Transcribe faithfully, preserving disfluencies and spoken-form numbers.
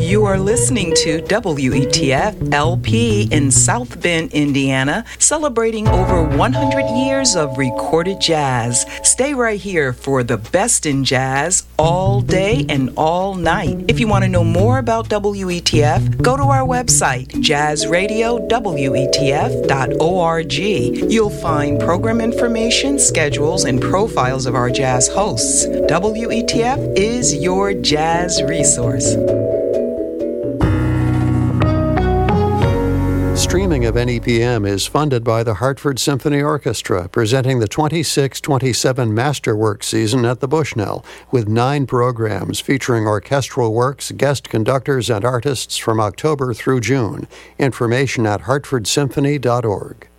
You are listening to W E T F L P in South Bend, Indiana, celebrating over one hundred years of recorded jazz. Stay right here for the best in jazz all day and all night. If you want to know more about W E T F, go to our website, jazz radio w e t f dot org. You'll find program information, schedules, and profiles of our jazz hosts. W E T F is your jazz resource. Streaming of N E P M is funded by the Hartford Symphony Orchestra, presenting the twenty-six twenty-seven Masterwork season at the Bushnell, with nine programs featuring orchestral works, guest conductors, and artists from October through June. Information at hartford symphony dot org.